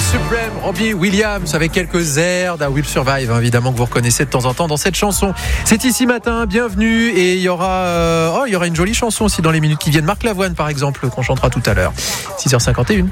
Supreme, Robbie Williams avec quelques airs d'I Will Survive, évidemment, que vous reconnaissez de temps en temps dans cette chanson. C'est ici matin, bienvenue, et il y aura une jolie chanson aussi dans les minutes qui viennent. Marc Lavoine par exemple, qu'on chantera tout à l'heure. 6h51.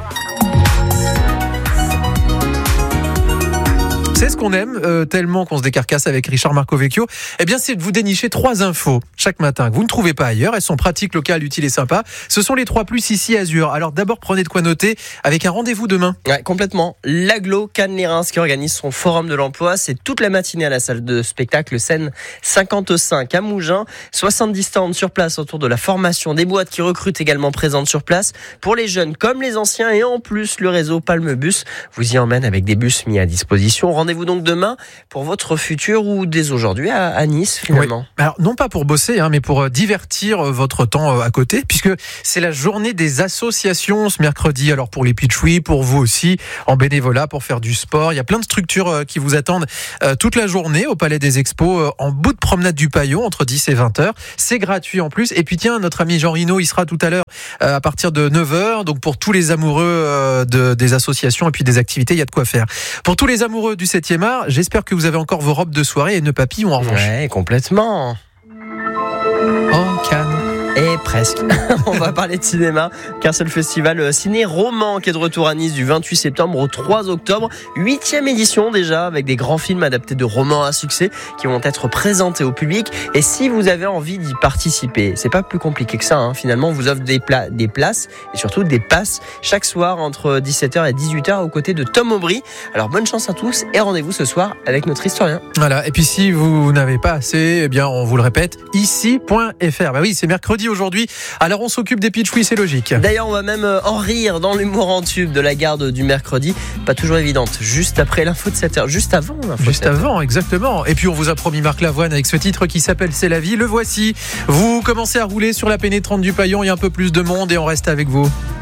C'est ce qu'on aime tellement qu'on se décarcasse avec Richard Marcovecchio. Eh bien, c'est de vous dénicher 3 infos chaque matin que vous ne trouvez pas ailleurs. Elles sont pratiques, locales, utiles et sympas. Ce sont les 3 plus ici Azur. Alors d'abord, prenez de quoi noter avec un rendez-vous demain. Ouais, complètement. L'Agglo Cannes-les-Reims qui organise son forum de l'emploi. C'est toute la matinée à la salle de spectacle Seine 55 à Mougins. 70 stands sur place autour de la formation. Des boîtes qui recrutent également présentes sur place pour les jeunes comme les anciens. Et en plus, le réseau Palme Bus vous y emmène avec des bus mis à disposition. Rendez-vous donc demain pour votre futur ou dès aujourd'hui à Nice finalement. Oui. Alors non pas pour bosser, mais pour divertir votre temps à côté, puisque c'est la journée des associations ce mercredi. Alors pour les pitchouis, pour vous aussi, en bénévolat, pour faire du sport. Il y a plein de structures qui vous attendent toute la journée au Palais des Expos, en bout de promenade du Paillon, entre 10 et 20h. C'est gratuit en plus. Et puis tiens, notre ami Jean Rino, il sera tout à l'heure à partir de 9h. Donc pour tous les amoureux des associations et puis des activités, il y a de quoi faire. Pour tous les amoureux du 7e art, j'espère que vous avez encore vos robes de soirée et nœuds papillons en revanche. Ouais, complètement. Oh, Cannes. Et presque. On va parler de cinéma, car c'est le festival Ciné Roman qui est de retour à Nice du 28 septembre au 3 octobre. 8e édition déjà, avec des grands films adaptés de romans à succès qui vont être présentés au public. Et si vous avez envie d'y participer, c'est pas plus compliqué que ça. Finalement, on vous offre des places et surtout des passes chaque soir entre 17h et 18h aux côtés de Tom Aubry. Alors bonne chance à tous et rendez-vous ce soir avec notre historien. Voilà, et puis si vous n'avez pas assez, eh bien on vous le répète, ici.fr. Bah oui, c'est mercredi aujourd'hui, alors on s'occupe des pitchouis, c'est logique. D'ailleurs, on va même en rire dans l'humour en tube de la garde du mercredi, pas toujours évidente, juste après l'info de 7h, juste avant l'info de 7h. Avant, exactement. Et puis on vous a promis Marc Lavoine avec ce titre qui s'appelle C'est la vie, le voici. Vous commencez à rouler sur la pénétrante du Paillon, il y a un peu plus de monde et on reste avec vous.